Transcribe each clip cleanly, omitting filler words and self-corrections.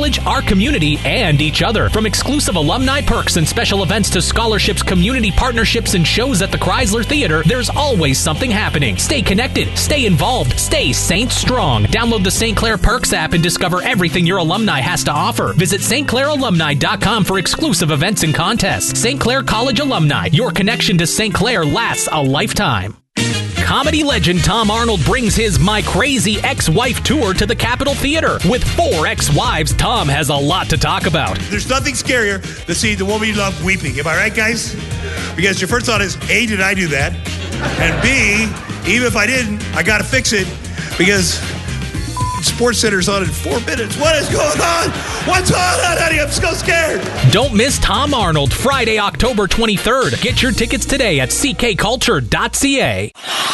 college, our community, and each other. From exclusive alumni perks and special events to scholarships, community partnerships, and shows at the Chrysler Theater, there's always something happening. Stay connected, stay involved, stay Saint Strong. Download the St. Clair Perks app and discover everything your alumni has to offer. Visit stclairalumni.com for exclusive events and contests. St. Clair College Alumni, your connection to St. Clair lasts a lifetime. Comedy legend Tom Arnold brings his My Crazy Ex-Wife tour to the Capitol Theater. With 4 ex-wives, Tom has a lot to talk about. There's nothing scarier than seeing the woman you love weeping. Am I right, guys? Because your first thought is, A, did I do that? And B, even if I didn't, I got to fix it because Sports Center's on in 4 minutes. What is going on? What's going on, honey? I'm so scared. Don't miss Tom Arnold, Friday, October 23rd. Get your tickets today at ckculture.ca.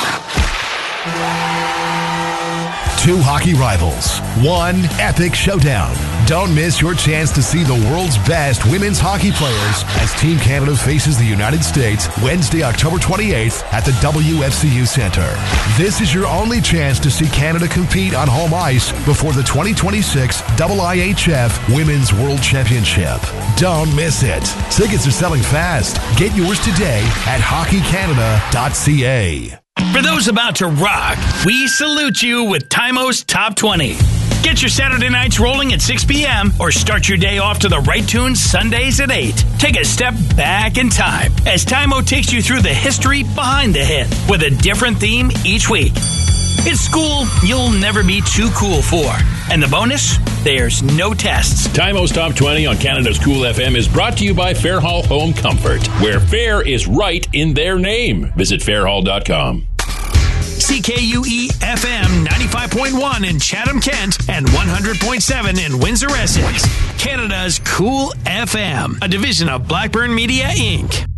2 hockey rivals, 1 epic showdown. Don't miss your chance to see the world's best women's hockey players as Team Canada faces the United States Wednesday, October 28th at the WFCU Center. This is your only chance to see Canada compete on home ice before the 2026 IIHF Women's World Championship. Don't miss it. Tickets are selling fast. Get yours today at hockeycanada.ca. For those about to rock, we salute you with Timo's Top 20. Get your Saturday nights rolling at 6 p.m. or start your day off to the right tunes Sundays at 8. Take a step back in time as Timo takes you through the history behind the hit with a different theme each week. It's school you'll never be too cool for. And the bonus? There's no tests. Timo's Top 20 on Canada's Cool FM is brought to you by Fairhall Home Comfort, where fair is right in their name. Visit fairhall.com. CKUE FM 95.1 in Chatham-Kent and 100.7 in Windsor-Essex. Canada's Cool FM, a division of Blackburn Media, Inc.